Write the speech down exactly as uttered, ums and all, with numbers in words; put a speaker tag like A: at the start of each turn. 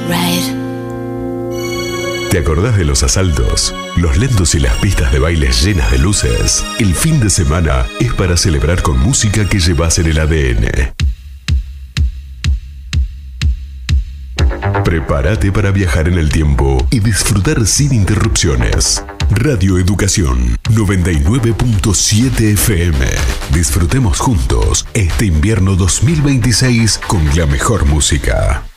A: right.
B: ¿Te acordás de los asaltos? Los lentos y las pistas de bailes llenas de luces. El fin de semana es para celebrar con música que llevas en el A D N. Prepárate para viajar en el tiempo y disfrutar sin interrupciones. Radio Educación noventa y nueve punto siete F M. Disfrutemos juntos este invierno dos mil veintiséis con la mejor música.